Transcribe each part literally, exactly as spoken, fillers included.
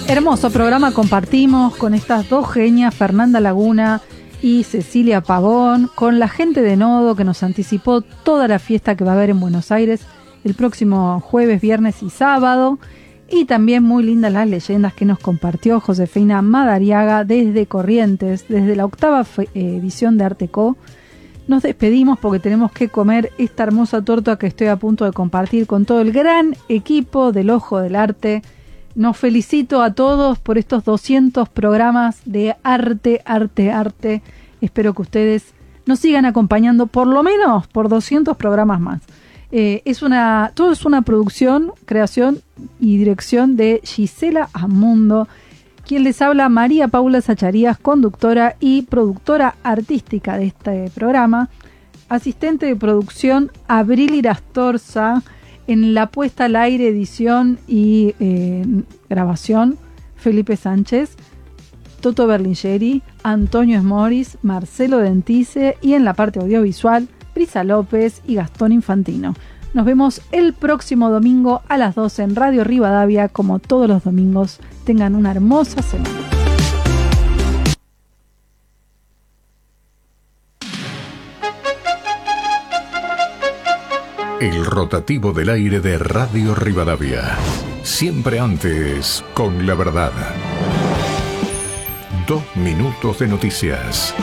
Hermoso programa compartimos con estas dos genias, Fernanda Laguna y Cecilia Pavón, con la gente de Nodo que nos anticipó toda la fiesta que va a haber en Buenos Aires el próximo jueves, viernes y sábado. Y también muy lindas las leyendas que nos compartió Josefina Madariaga desde Corrientes, desde la octava edición de Arteco. Nos despedimos porque tenemos que comer esta hermosa torta que estoy a punto de compartir con todo el gran equipo del Ojo del Arte. Nos felicito a todos por estos doscientos programas de arte, arte, arte. Espero que ustedes nos sigan acompañando por lo menos por doscientos programas más. Eh, es una, todo es una producción, creación y dirección de Gisela Amundo. Quien les habla, María Paula Zacharías, conductora y productora artística de este programa. Asistente de producción, Abril Irastorza. En la puesta al aire, edición y eh, grabación, Felipe Sánchez, Toto Berlingeri, Antonio Esmoris, Marcelo Dentice, y en la parte audiovisual, Brisa López y Gastón Infantino. Nos vemos el próximo domingo a las doce en Radio Rivadavia, como todos los domingos. Tengan una hermosa semana. El rotativo del aire de Radio Rivadavia. Siempre antes, con la verdad. Dos minutos de noticias.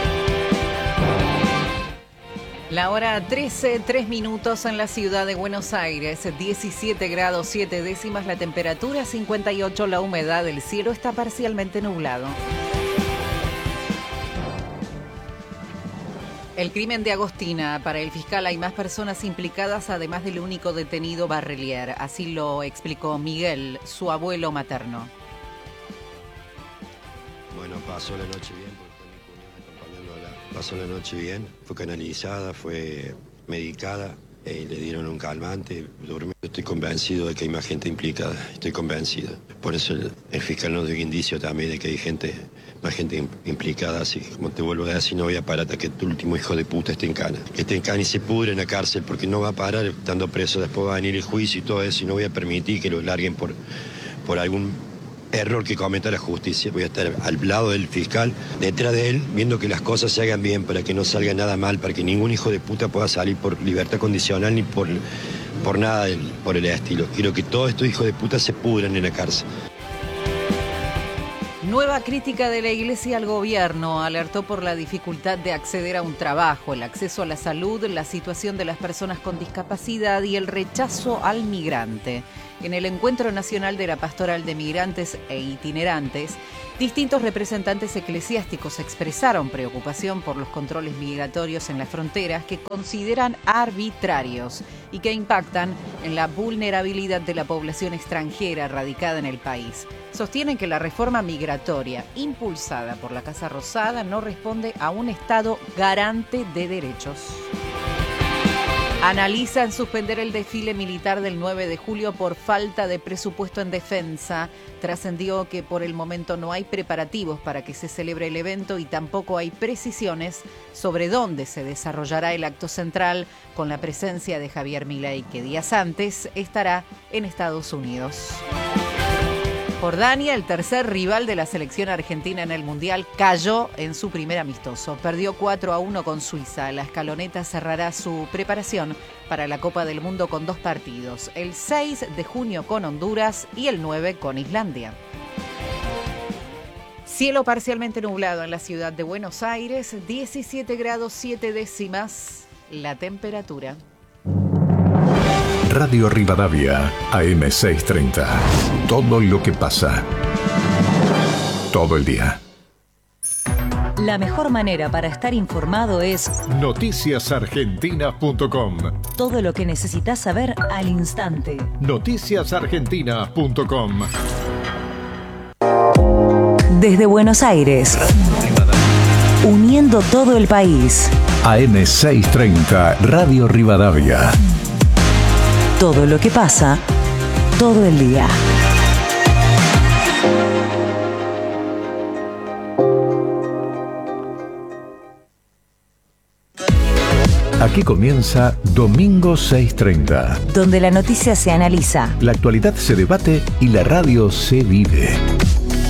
La hora trece, tres minutos en la ciudad de Buenos Aires, diecisiete grados siete décimas la temperatura, cincuenta y ocho la humedad, el cielo está parcialmente nublado. El crimen de Agostina. Para el fiscal hay más personas implicadas además del único detenido Barrelier. Así lo explicó Miguel, su abuelo materno. Bueno, pasó la noche bien. Pasó la noche bien, fue canalizada, fue medicada, eh, le dieron un calmante, durmió. Estoy convencido de que hay más gente implicada, estoy convencido. Por eso el, el fiscal nos dio indicio también de que hay gente, más gente implicada, así como te vuelvo a decir, no voy a parar hasta que tu último hijo de puta esté en cana. Que esté en cana y se pudre en la cárcel, porque no va a parar estando preso, después va a venir el juicio y todo eso, y no voy a permitir que lo larguen por, por algún error que cometa la justicia. Voy a estar al lado del fiscal, detrás de él, viendo que las cosas se hagan bien, para que no salga nada mal, para que ningún hijo de puta pueda salir por libertad condicional ni por, por nada del, por el estilo. Quiero que todos estos hijos de puta se pudran en la cárcel. Nueva crítica de la Iglesia al gobierno. Alertó por la dificultad de acceder a un trabajo, el acceso a la salud, la situación de las personas con discapacidad y el rechazo al migrante. En el Encuentro Nacional de la Pastoral de Migrantes e Itinerantes, distintos representantes eclesiásticos expresaron preocupación por los controles migratorios en las fronteras que consideran arbitrarios y que impactan en la vulnerabilidad de la población extranjera radicada en el país. Sostienen que la reforma migratoria impulsada por la Casa Rosada no responde a un Estado garante de derechos. Analizan suspender el desfile militar del nueve de julio por falta de presupuesto en defensa. Trascendió que por el momento no hay preparativos para que se celebre el evento y tampoco hay precisiones sobre dónde se desarrollará el acto central, con la presencia de Javier Milei, que días antes estará en Estados Unidos. Jordania, el tercer rival de la selección argentina en el Mundial, cayó en su primer amistoso. Perdió cuatro a uno con Suiza. La escaloneta cerrará su preparación para la Copa del Mundo con dos partidos, el seis de junio con Honduras y el nueve con Islandia. Cielo parcialmente nublado en la ciudad de Buenos Aires, diecisiete grados siete décimas la temperatura. Radio Rivadavia, A M seiscientos treinta. Todo lo que pasa. Todo el día. La mejor manera para estar informado es noticias argentinas punto com. Todo lo que necesitas saber al instante. noticias argentinas punto com. Desde Buenos Aires, uniendo todo el país. A M seiscientos treinta, Radio Rivadavia. Todo lo que pasa, todo el día. Aquí comienza Domingo seis treinta. Donde la noticia se analiza, La actualidad se debate y la radio se vive.